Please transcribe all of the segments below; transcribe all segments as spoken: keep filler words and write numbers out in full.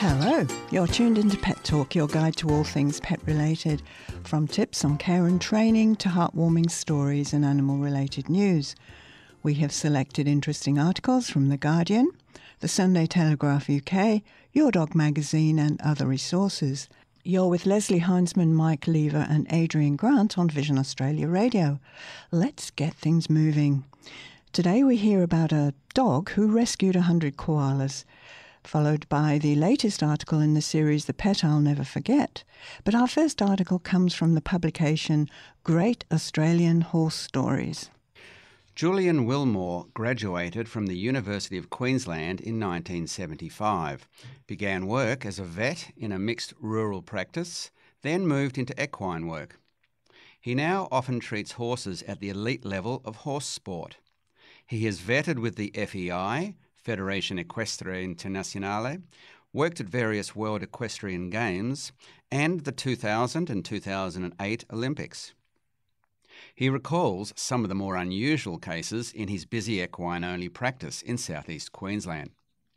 Hello, you're tuned into Pet Talk, your guide to all things pet-related, from tips on care and training to heartwarming stories and animal-related news. We have selected interesting articles from The Guardian, The Sunday Telegraph U K, Your Dog Magazine and other resources. You're with Leslie Heinzman, Mike Lever and Adrian Grant on Vision Australia Radio. Let's get things moving. Today we hear about a dog who rescued one hundred koalas, followed by the latest article in the series The Pet I'll Never Forget. But our first article comes from the publication Great Australian Horse Stories. Julian Wilmore graduated from the University of Queensland in nineteen seventy-five, began work as a vet in a mixed rural practice, then moved into equine work. He now often treats horses at the elite level of horse sport. He has vetted with the F E I, Federation Equestre Internazionale, worked at various World Equestrian Games and the two thousand and two thousand eight Olympics. He recalls some of the more unusual cases in his busy equine-only practice in southeast Queensland.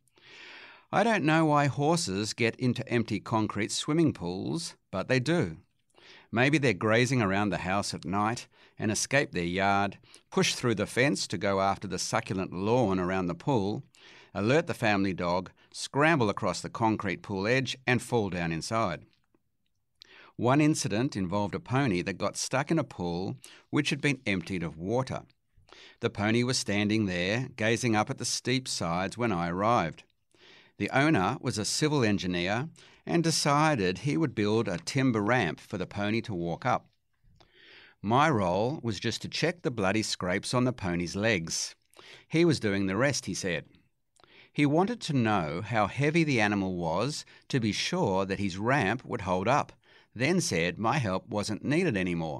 I don't know why horses get into empty concrete swimming pools, but they do. Maybe they're grazing around the house at night and escape their yard, push through the fence to go after the succulent lawn around the pool, alert the family dog, scramble across the concrete pool edge and fall down inside. One incident involved a pony that got stuck in a pool which had been emptied of water. The pony was standing there, gazing up at the steep sides when I arrived. The owner was a civil engineer and decided he would build a timber ramp for the pony to walk up. My role was just to check the bloody scrapes on the pony's legs. He was doing the rest, he said. He wanted to know how heavy the animal was to be sure that his ramp would hold up, then said my help wasn't needed anymore.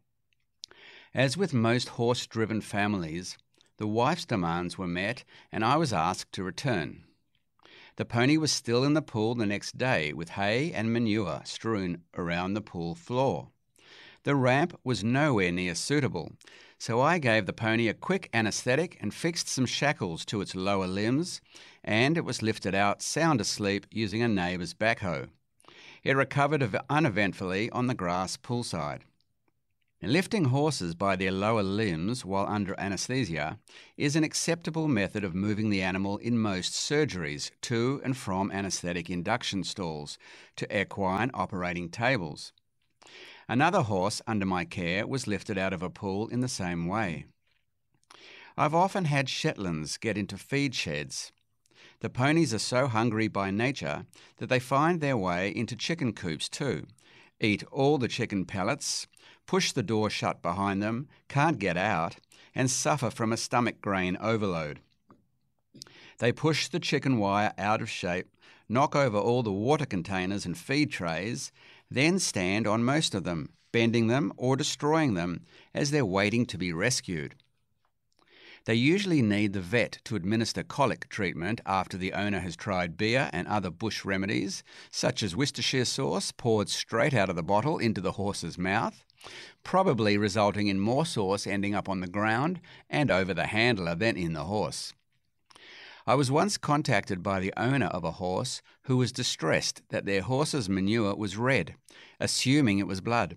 As with most horse-driven families, the wife's demands were met and I was asked to return. The pony was still in the pool the next day with hay and manure strewn around the pool floor. The ramp was nowhere near suitable, so I gave the pony a quick anaesthetic and fixed some shackles to its lower limbs, and it was lifted out sound asleep using a neighbour's backhoe. It recovered uneventfully on the grass poolside. Lifting horses by their lower limbs while under anaesthesia is an acceptable method of moving the animal in most surgeries to and from anaesthetic induction stalls to equine operating tables. Another horse under my care was lifted out of a pool in the same way. I've often had Shetlands get into feed sheds. The ponies are so hungry by nature that they find their way into chicken coops too, eat all the chicken pellets, push the door shut behind them, can't get out, and suffer from a stomach grain overload. They push the chicken wire out of shape, knock over all the water containers and feed trays, then stand on most of them, bending them or destroying them as they're waiting to be rescued. They usually need the vet to administer colic treatment after the owner has tried beer and other bush remedies, such as Worcestershire sauce poured straight out of the bottle into the horse's mouth, probably resulting in more sauce ending up on the ground and over the handler than in the horse. I was once contacted by the owner of a horse who was distressed that their horse's manure was red, assuming it was blood.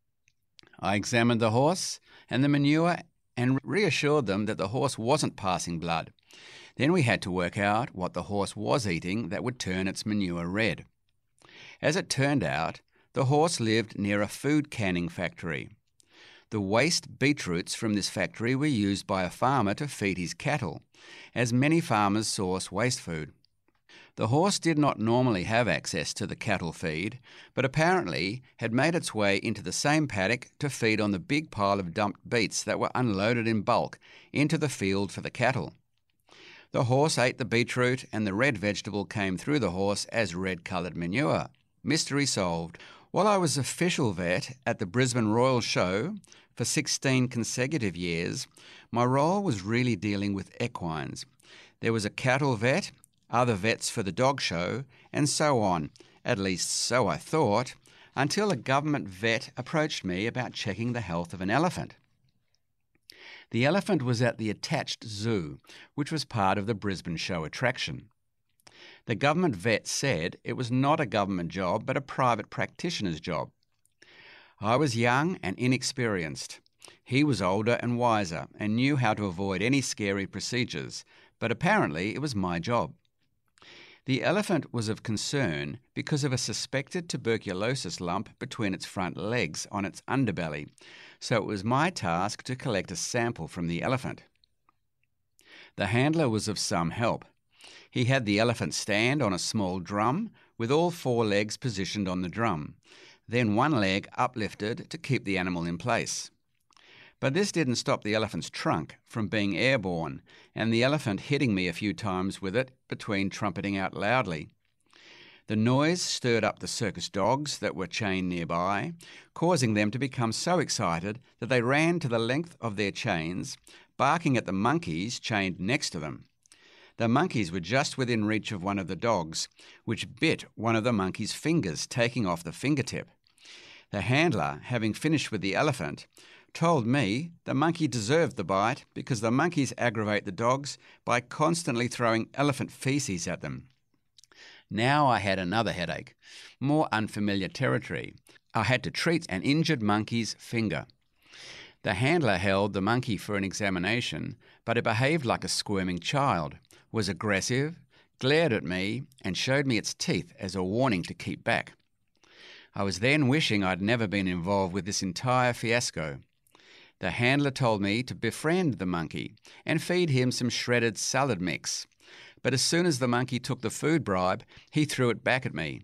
I examined the horse and the manure and reassured them that the horse wasn't passing blood. Then we had to work out what the horse was eating that would turn its manure red. As it turned out, the horse lived near a food canning factory. The waste beetroots from this factory were used by a farmer to feed his cattle, as many farmers source waste food. The horse did not normally have access to the cattle feed, but apparently had made its way into the same paddock to feed on the big pile of dumped beets that were unloaded in bulk into the field for the cattle. The horse ate the beetroot and the red vegetable came through the horse as red-coloured manure. Mystery solved. While I was official vet at the Brisbane Royal Show for sixteen consecutive years, my role was really dealing with equines. There was a cattle vet, other vets for the dog show, and so on, at least so I thought, until a government vet approached me about checking the health of an elephant. The elephant was at the attached zoo, which was part of the Brisbane show attraction. The government vet said it was not a government job but a private practitioner's job. I was young and inexperienced. He was older and wiser and knew how to avoid any scary procedures, but apparently it was my job. The elephant was of concern because of a suspected tuberculosis lump between its front legs on its underbelly, so it was my task to collect a sample from the elephant. The handler was of some help. He had the elephant stand on a small drum with all four legs positioned on the drum, then one leg uplifted to keep the animal in place. But this didn't stop the elephant's trunk from being airborne and the elephant hitting me a few times with it between trumpeting out loudly. The noise stirred up the circus dogs that were chained nearby, causing them to become so excited that they ran to the length of their chains, barking at the monkeys chained next to them. The monkeys were just within reach of one of the dogs, which bit one of the monkey's fingers, taking off the fingertip. The handler, having finished with the elephant, told me the monkey deserved the bite because the monkeys aggravate the dogs by constantly throwing elephant feces at them. Now I had another headache, more unfamiliar territory. I had to treat an injured monkey's finger. The handler held the monkey for an examination, but it behaved like a squirming child, was aggressive, glared at me, and showed me its teeth as a warning to keep back. I was then wishing I'd never been involved with this entire fiasco. The handler told me to befriend the monkey and feed him some shredded salad mix. But as soon as the monkey took the food bribe, he threw it back at me.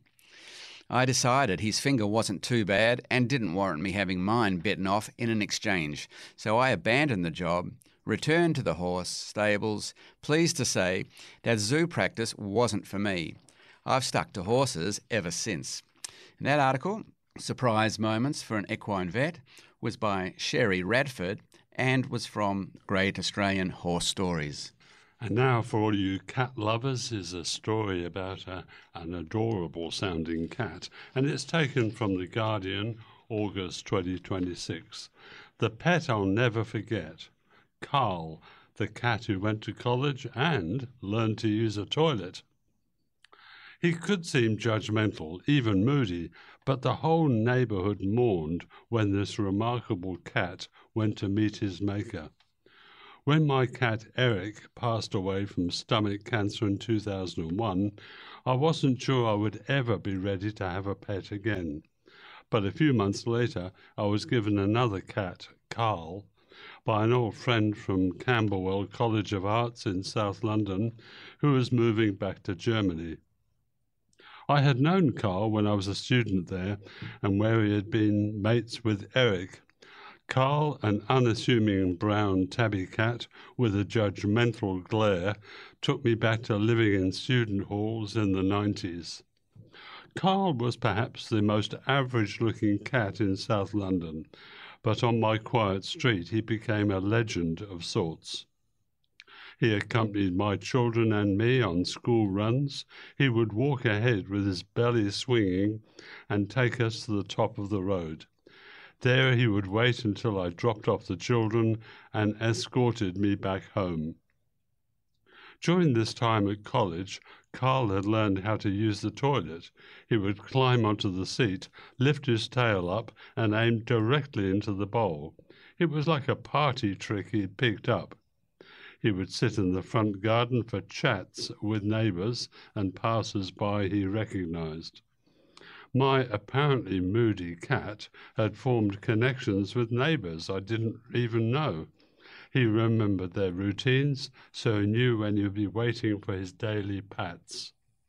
I decided his finger wasn't too bad and didn't warrant me having mine bitten off in an exchange, so I abandoned the job, returned to the horse stables, pleased to say that zoo practice wasn't for me. I've stuck to horses ever since. And that article, Surprise Moments for an Equine Vet, was by Sherry Radford and was from Great Australian Horse Stories. And now for all you cat lovers is a story about a, an adorable sounding cat, and it's taken from The Guardian, August twenty twenty-six. The pet I'll never forget, Carl, the cat who went to college and learned to use a toilet. He could seem judgmental, even moody, but the whole neighbourhood mourned when this remarkable cat went to meet his maker. When my cat Eric passed away from stomach cancer in two thousand one, I wasn't sure I would ever be ready to have a pet again. But a few months later, I was given another cat, Carl, by an old friend from Camberwell College of Arts in South London, who was moving back to Germany. I had known Carl when I was a student there and where he had been mates with Eric. Carl, an unassuming brown tabby cat with a judgmental glare, took me back to living in student halls in the nineties. Carl was perhaps the most average-looking cat in South London, but on my quiet street he became a legend of sorts. He accompanied my children and me on school runs. He would walk ahead with his belly swinging and take us to the top of the road. There he would wait until I dropped off the children and escorted me back home. During this time at college, Carl had learned how to use the toilet. He would climb onto the seat, lift his tail up, and aim directly into the bowl. It was like a party trick he'd picked up. He would sit in the front garden for chats with neighbours and passers-by he recognised. My apparently moody cat had formed connections with neighbours I didn't even know. He remembered their routines, so he knew when he'd be waiting for his daily pats.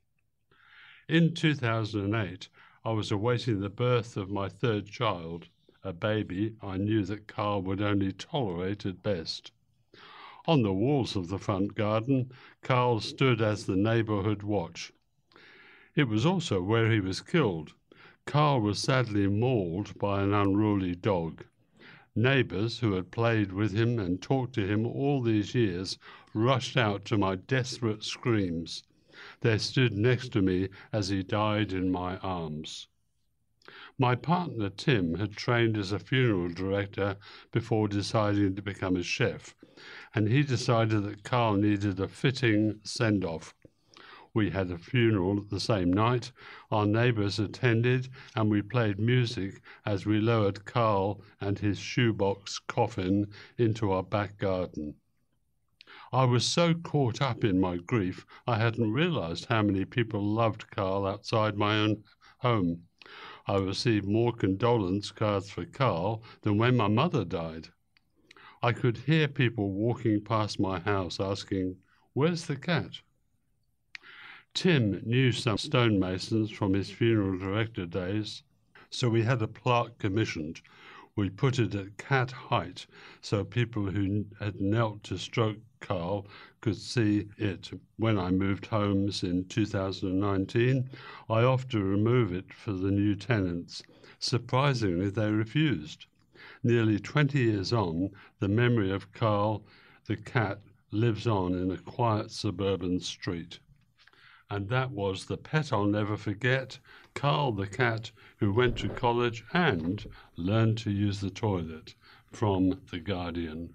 In two thousand eight, I was awaiting the birth of my third child, a baby I knew that Carl would only tolerate at best. On the walls of the front garden, Carl stood as the neighbourhood watch. It was also where he was killed. Carl was sadly mauled by an unruly dog. Neighbours who had played with him and talked to him all these years rushed out to my desperate screams. They stood next to me as he died in my arms. My partner Tim had trained as a funeral director before deciding to become a chef, and he decided that Carl needed a fitting send-off. We had a funeral the same night. Our neighbours attended, and we played music as we lowered Carl and his shoebox coffin into our back garden. I was so caught up in my grief, I hadn't realised how many people loved Carl outside my own home. I received more condolence cards for Carl than when my mother died. I could hear people walking past my house asking, "Where's the cat?" Tim knew some stonemasons from his funeral director days, so we had a plaque commissioned. We put it at cat height so people who had knelt to stroke Carl could see it. When I moved homes in two thousand nineteen, I offered to remove it for the new tenants. Surprisingly, they refused. Nearly twenty years on, the memory of Carl the cat lives on in a quiet suburban street. And that was the pet I'll never forget, Carl the cat, who went to college and learned to use the toilet, from The Guardian.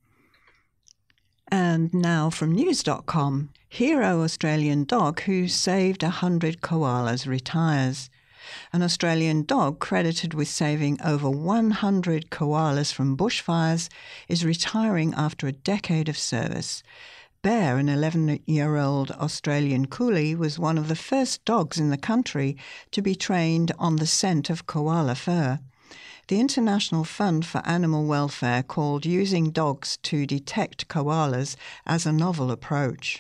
And now from news dot com, hero Australian dog who saved one hundred koalas retires. An Australian dog credited with saving over one hundred koalas from bushfires is retiring after a decade of service. Bear, an eleven-year-old Australian coolie, was one of the first dogs in the country to be trained on the scent of koala fur. The International Fund for Animal Welfare called using dogs to detect koalas as a novel approach.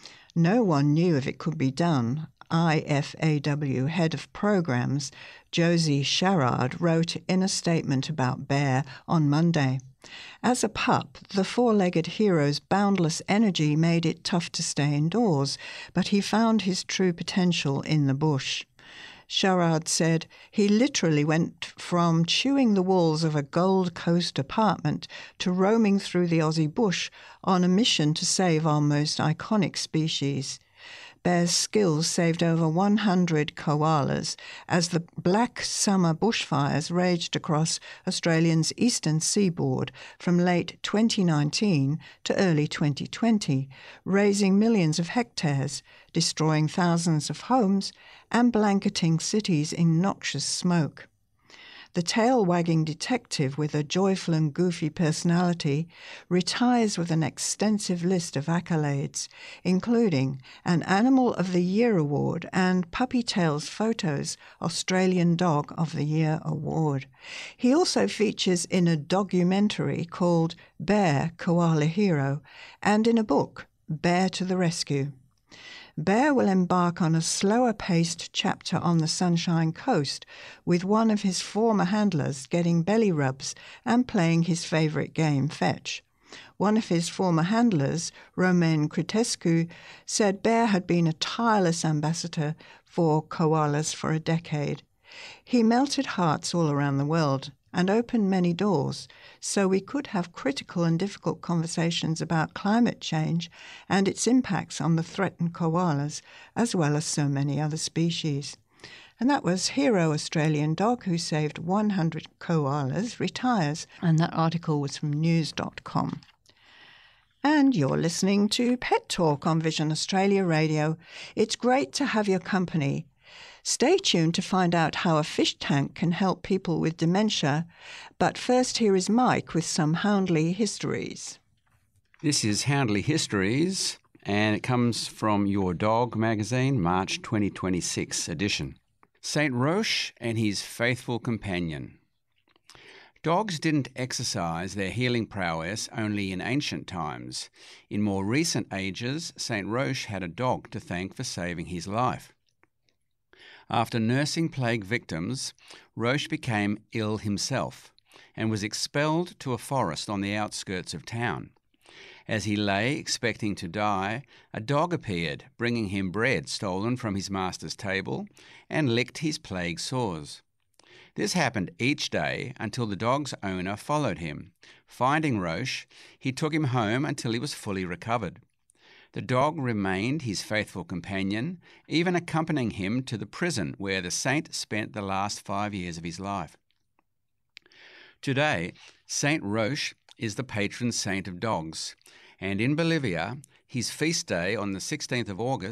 No one knew if it could be done. I F A W head of programs Josie Sharrard wrote in a statement about Bear on Monday. As a pup, the four-legged hero's boundless energy made it tough to stay indoors, but he found his true potential in the bush. Sharrard said he literally went from chewing the walls of a Gold Coast apartment to roaming through the Aussie bush on a mission to save our most iconic species. Bear's skills saved over one hundred koalas as the Black Summer bushfires raged across Australia's eastern seaboard from late twenty nineteen to early twenty twenty, razing millions of hectares, destroying thousands of homes, and blanketing cities in noxious smoke. The tail-wagging detective with a joyful and goofy personality retires with an extensive list of accolades, including an Animal of the Year award and Puppy Tales Photos Australian Dog of the Year award. He also features in a documentary called Bear, Koala Hero, and in a book, Bear to the Rescue. Bear will embark on a slower-paced chapter on the Sunshine Coast, with one of his former handlers getting belly rubs and playing his favourite game, fetch. One of his former handlers, Romain Critescu, said Bear had been a tireless ambassador for koalas for a decade. He melted hearts all around the world and opened many doors, so we could have critical and difficult conversations about climate change and its impacts on the threatened koalas, as well as so many other species. And that was hero Australian dog who saved one hundred koalas retires, and that article was from news dot com. And you're listening to Pet Talk on Vision Australia Radio. It's great to have your company. Stay tuned to find out how a fish tank can help people with dementia. But first, here is Mike with some Houndley histories. This is Houndley Histories, and it comes from Your Dog magazine, March twenty twenty-six edition. Saint Roche and his faithful companion. Dogs didn't exercise their healing prowess only in ancient times. In more recent ages, Saint Roche had a dog to thank for saving his life. After nursing plague victims, Roche became ill himself and was expelled to a forest on the outskirts of town. As he lay expecting to die, a dog appeared, bringing him bread stolen from his master's table and licked his plague sores. This happened each day until the dog's owner followed him. Finding Roche, he took him home until he was fully recovered. The dog remained his faithful companion, even accompanying him to the prison where the saint spent the last five years of his life. Today, Saint Roche is the patron saint of dogs, and in Bolivia, his feast day on the sixteenth of August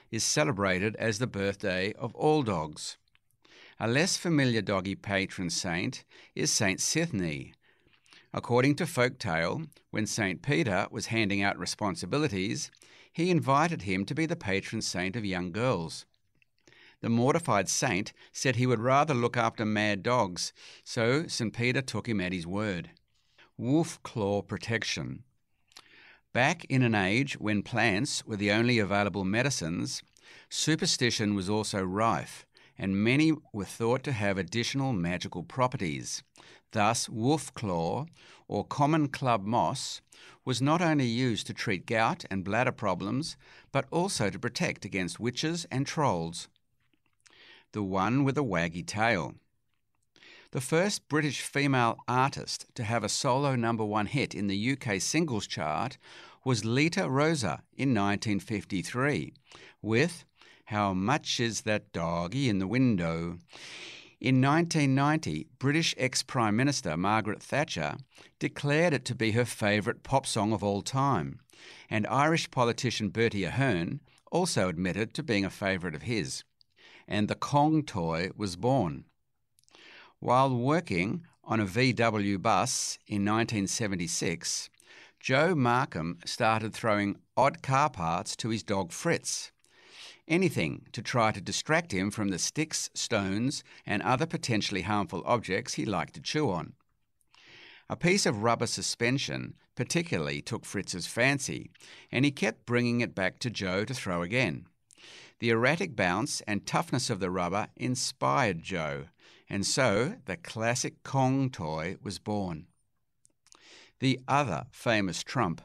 is celebrated as the birthday of all dogs. A less familiar doggy patron saint is Saint Sithne. According to folk tale, when Saint Peter was handing out responsibilities, he invited him to be the patron saint of young girls. The mortified saint said he would rather look after mad dogs, so Saint Peter took him at his word. Wolf claw protection. Back in an age when plants were the only available medicines, superstition was also rife, and many were thought to have additional magical properties. Thus, wolf claw, or common club moss, was not only used to treat gout and bladder problems, but also to protect against witches and trolls. The one with a waggy tail. The first British female artist to have a solo number one hit in the U K singles chart was Lita Rosa in nineteen fifty-three, with How Much Is That Doggy in the Window? In nineteen ninety, British ex-Prime Minister Margaret Thatcher declared it to be her favourite pop song of all time, and Irish politician Bertie Ahern also admitted to being a favourite of his, and the Kong toy was born. While working on a V W bus in nineteen seventy-six, Joe Markham started throwing odd car parts to his dog Fritz. Anything to try to distract him from the sticks, stones, and other potentially harmful objects he liked to chew on. A piece of rubber suspension particularly took Fritz's fancy, and he kept bringing it back to Joe to throw again. The erratic bounce and toughness of the rubber inspired Joe, and so the classic Kong toy was born. The other famous trump.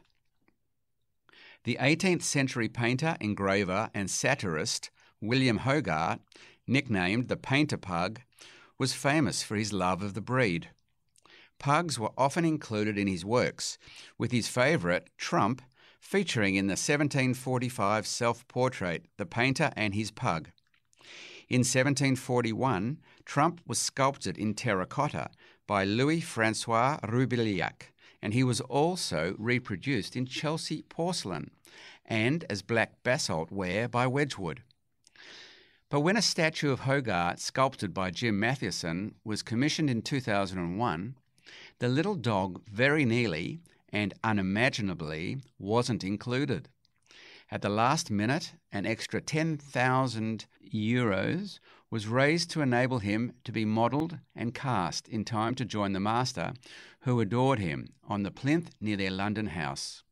The eighteenth century painter, engraver and satirist William Hogarth, nicknamed the Painter Pug, was famous for his love of the breed. Pugs were often included in his works, with his favourite, Trump, featuring in the seventeen forty-five self-portrait The Painter and His Pug. In seventeen forty-one, Trump was sculpted in terracotta by Louis-Francois Roubiliac, and he was also reproduced in Chelsea porcelain and as black basalt ware by Wedgwood. But when a statue of Hogarth, sculpted by Jim Mathewson, was commissioned in two thousand one, the little dog very nearly and unimaginably wasn't included. At the last minute, an extra ten thousand euros was raised to enable him to be modelled and cast in time to join the master, who adored him, on the plinth near their London house.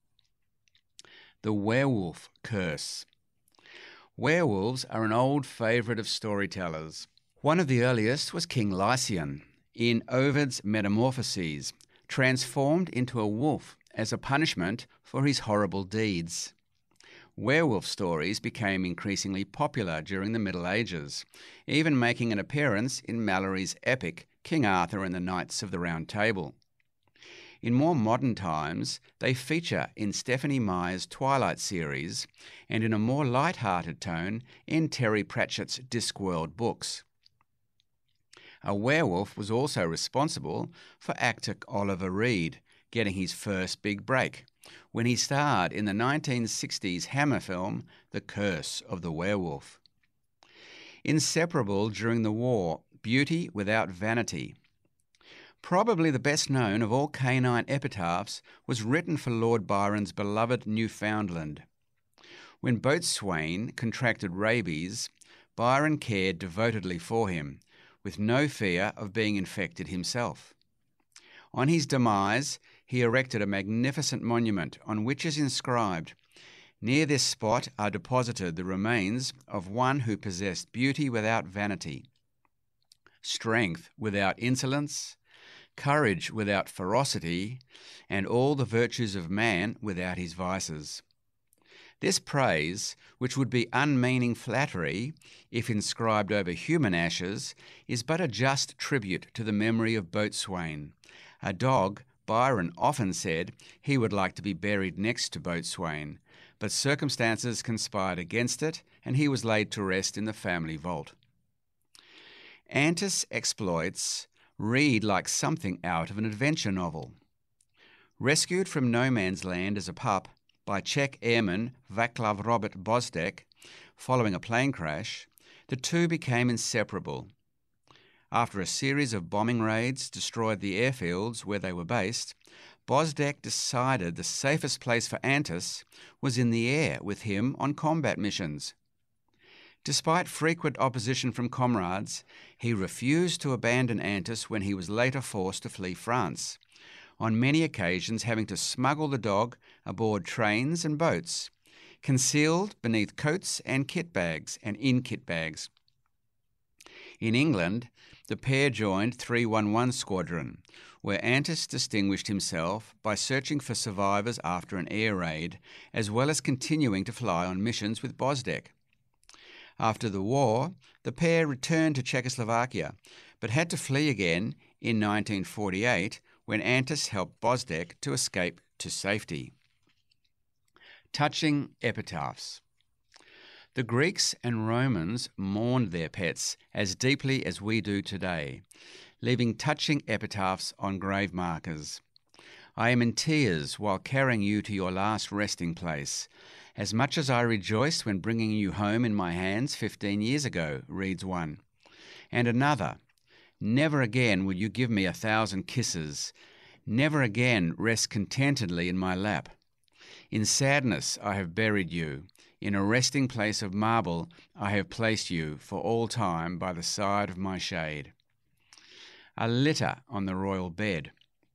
The werewolf curse. Werewolves are an old favourite of storytellers. One of the earliest was King Lycian, in Ovid's Metamorphoses, transformed into a wolf as a punishment for his horrible deeds. Werewolf stories became increasingly popular during the Middle Ages, even making an appearance in Malory's epic King Arthur and the Knights of the Round Table. In more modern times, they feature in Stephanie Meyer's Twilight series and in a more light-hearted tone in Terry Pratchett's Discworld books. A werewolf was also responsible for actor Oliver Reed getting his first big break when he starred in the nineteen sixties Hammer film The Curse of the Werewolf. Inseparable during the war, Beauty Without Vanity. Probably the best known of all canine epitaphs was written for Lord Byron's beloved Newfoundland. When Boatswain contracted rabies, Byron cared devotedly for him, with no fear of being infected himself. On his demise, he erected a magnificent monument on which is inscribed, "Near this spot are deposited the remains of one who possessed beauty without vanity, strength without insolence, courage without ferocity, and all the virtues of man without his vices." This praise, which would be unmeaning flattery if inscribed over human ashes, is but a just tribute to the memory of Boatswain, a dog Byron often said he would like to be buried next to Boatswain, but circumstances conspired against it, and he was laid to rest in the family vault. Antis exploits read like something out of an adventure novel. Rescued from no man's land as a pup by Czech airman Václav Robert Bozdek, Following a plane crash, the two became inseparable. After a series of bombing raids destroyed the airfields where they were based, Bozdek decided the safest place for Antis was in the air with him on combat missions. Despite frequent opposition from comrades, he refused to abandon Antis when he was later forced to flee France, on many occasions having to smuggle the dog aboard trains and boats, concealed beneath coats and kit bags and in kit bags. In England, the pair joined three one one Squadron, where Antis distinguished himself by searching for survivors after an air raid, as well as continuing to fly on missions with Bozdek. After the war, the pair returned to Czechoslovakia, but had to flee again in nineteen forty-eight when Antis helped Bozdek to escape to safety. Touching epitaphs. The Greeks and Romans mourned their pets as deeply as we do today, leaving touching epitaphs on grave markers. I am in tears while carrying you to your last resting place, as much as I rejoiced when bringing you home in my hands fifteen years ago, reads one. And another, never again will you give me a thousand kisses, never again rest contentedly in my lap. In sadness I have buried you, in a resting place of marble I have placed you for all time by the side of my shade. A litter on the royal bed.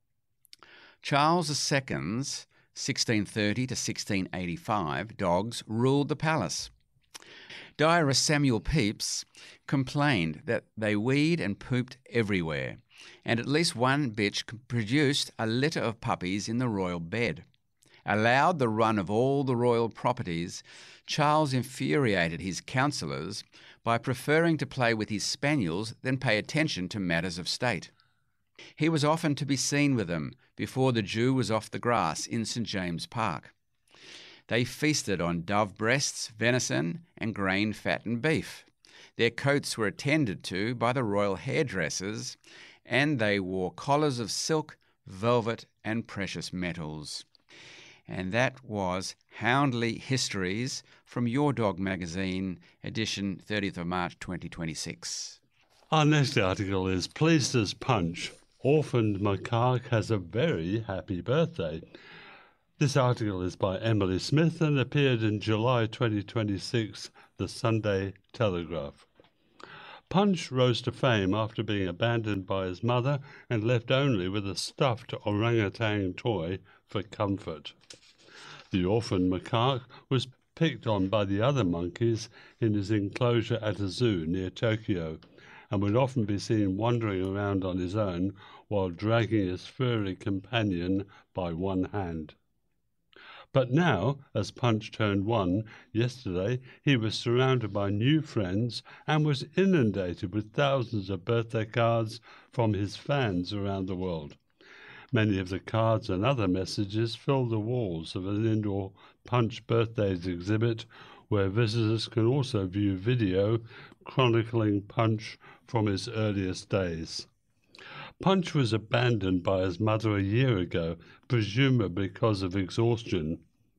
Charles the Second's sixteen thirty to sixteen eighty-five dogs ruled the palace. Diarist Samuel Pepys complained that they weed and pooped everywhere, and at least one bitch produced a litter of puppies in the royal bed. Allowed the run of all the royal properties, Charles infuriated his councillors by preferring to play with his spaniels than pay attention to matters of state. He was often to be seen with them before the dew was off the grass in St James Park. They feasted on dove breasts, venison, and grain-fattened beef. Their coats were attended to by the royal hairdressers, and they wore collars of silk, velvet, and precious metals. And that was Houndley Histories from Your Dog magazine, edition thirtieth of March twenty twenty-six. Our next article is Pleased as Punch. Orphaned macaque has a very happy birthday. This article is by Emily Smith and appeared in July twenty twenty-six, The Sunday Telegraph. Punch rose to fame after being abandoned by his mother and left only with a stuffed orangutan toy for comfort. The orphan macaque was picked on by the other monkeys in his enclosure at a zoo near Tokyo, and would often be seen wandering around on his own while dragging his furry companion by one hand. But now, as Punch turned one yesterday, he was surrounded by new friends and was inundated with thousands of birthday cards from his fans around the world. Many of the cards and other messages fill the walls of an indoor Punch Birthdays exhibit, where visitors can also view video chronicling Punch from his earliest days. Punch was abandoned by his mother a year ago, presumably because of exhaustion.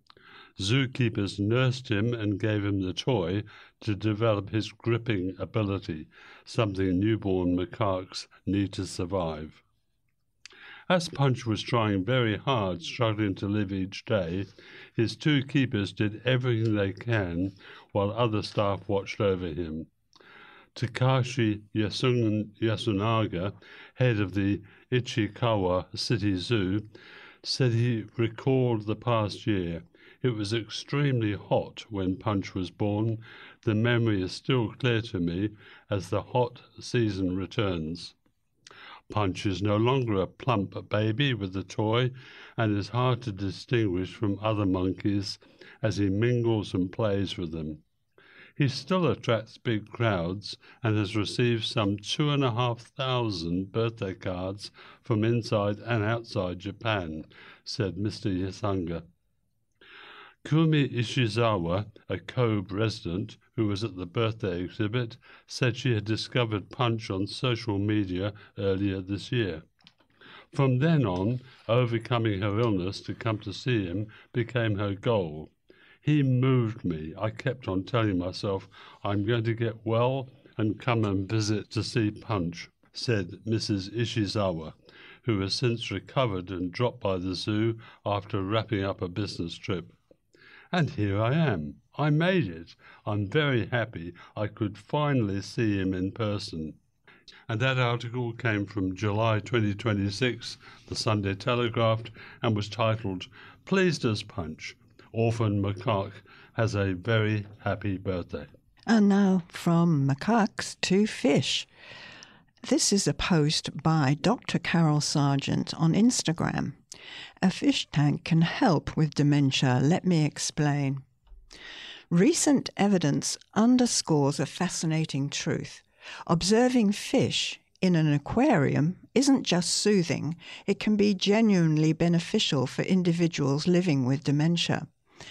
Zookeepers nursed him and gave him the toy to develop his gripping ability, something newborn macaques need to survive. As Punch was trying very hard, struggling to live each day, his two keepers did everything they can while other staff watched over him. Takashi Yasun- Yasunaga, head of the Ichikawa City Zoo, said he recalled the past year. It was extremely hot when Punch was born. The memory is still clear to me as the hot season returns. Punch is no longer a plump baby with a toy and is hard to distinguish from other monkeys as he mingles and plays with them. He still attracts big crowds and has received some two and a half thousand birthday cards from inside and outside Japan, said Mister Yasanga. Kumi Ishizawa, a Kobe resident who was at the birthday exhibit, said she had discovered Punch on social media earlier this year. From then on, overcoming her illness to come to see him became her goal. He moved me. I kept on telling myself, I'm going to get well and come and visit to see Punch, said Missus Ishizawa, who has since recovered and dropped by the zoo after wrapping up a business trip. And here I am. I made it. I'm very happy I could finally see him in person. And that article came from July twenty twenty-six, the Sunday Telegraph, and was titled, Pleased as Punch, Orphan Macaque has a very happy birthday. And now from macaques to fish. This is a post by Doctor Carol Sargent on Instagram. A fish tank can help with dementia. Let me explain. Recent evidence underscores a fascinating truth. Observing fish in an aquarium isn't just soothing, it can be genuinely beneficial for individuals living with dementia.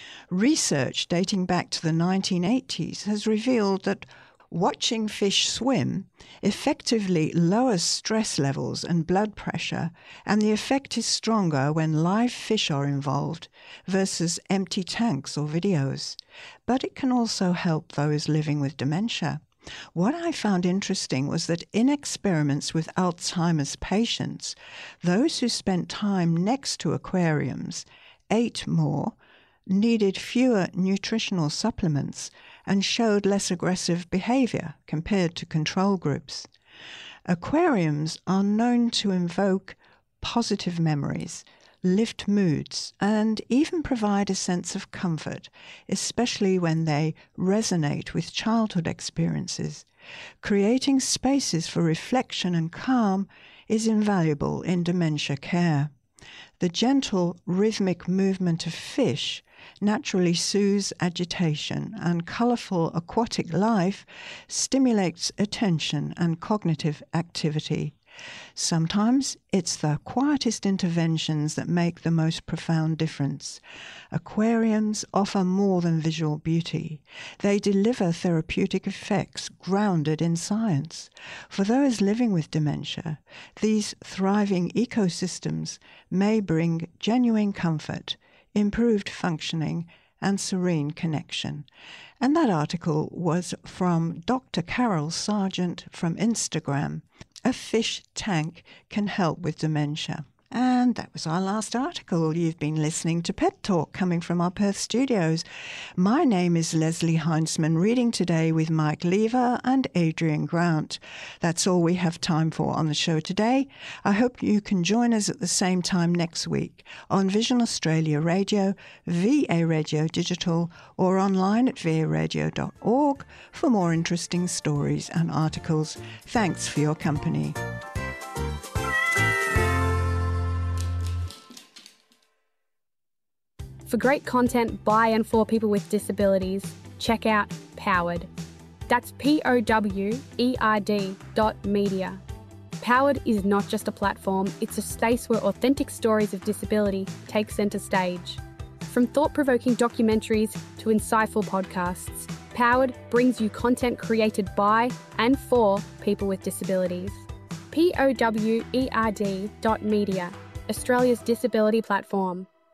Research dating back to the nineteen eighties has revealed that watching fish swim effectively lowers stress levels and blood pressure, and the effect is stronger when live fish are involved versus empty tanks or videos. But it can also help those living with dementia. What I found interesting was that in experiments with Alzheimer's patients, those who spent time next to aquariums ate more, needed fewer nutritional supplements, and showed less aggressive behavior compared to control groups. Aquariums are known to invoke positive memories, lift moods, and even provide a sense of comfort, especially when they resonate with childhood experiences. Creating spaces for reflection and calm is invaluable in dementia care. The gentle, rhythmic movement of fish naturally soothes agitation, and colourful aquatic life stimulates attention and cognitive activity. Sometimes it's the quietest interventions that make the most profound difference. Aquariums offer more than visual beauty. They deliver therapeutic effects grounded in science. For those living with dementia, these thriving ecosystems may bring genuine comfort, improved functioning, and serene connection. And that article was from Doctor Carol Sargent from Instagram. A fish tank can help with dementia. And that was our last article. You've been listening to Pet Talk coming from our Perth studios. My name is Leslie Heinzman, reading today with Mike Lever and Adrian Grant. That's all we have time for on the show today. I hope you can join us at the same time next week on Vision Australia Radio, V A Radio Digital, or online at v a radio dot org for more interesting stories and articles. Thanks for your company. For great content by and for people with disabilities, check out Powered. That's P O W E R D dot media. Powered is not just a platform, it's a space where authentic stories of disability take centre stage. From thought-provoking documentaries to insightful podcasts, Powered brings you content created by and for people with disabilities. P O W E R D dot media, Australia's disability platform.